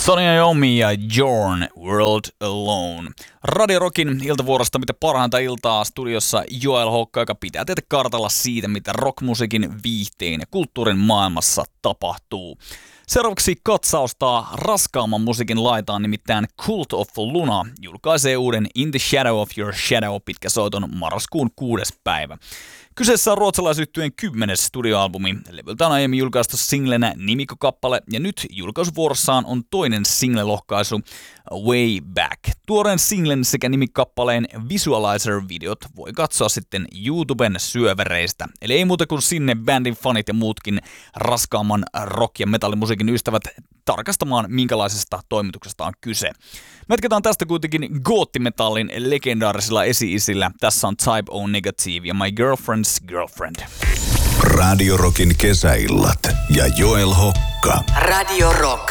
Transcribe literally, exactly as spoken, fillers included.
Sonia Yomi ja Jorn, World Alone. Radio Rockin iltavuorosta mitä parhainta iltaa studiossa Joel Hokka, joka pitää teitä kartalla siitä, mitä rockmusiikin, viihteen ja kulttuurin maailmassa tapahtuu. Seuraavaksi katsausta raskaamman musiikin laitaan, nimittäin Cult of Luna julkaisee uuden In the Shadow of Your Shadow pitkäsoiton marraskuun kuudes päivä. Kyseessä on ruotsalaisyhtyeen kymmenes studioalbumi, levyltään aiemmin julkaistu singlenä nimikkokappale, ja nyt julkaisuvuorossaan on toinen single-lohkaisu Way Back. Tuoreen singlen sekä nimikappaleen Visualizer-videot voi katsoa sitten YouTuben syövereistä, eli ei muuta kuin sinne bändin fanit ja muutkin raskaamman rock- ja metallimusiikin ystävät tarkastamaan, minkälaisesta toimituksesta on kyse. Me jatketaan tästä kuitenkin goottimetallin legendaarisilla esi-isillä. Tässä on Type O Negative ja My Girlfriend's Girlfriend. Radio Rockin kesäillat ja Joel Hokka. Radio Rock.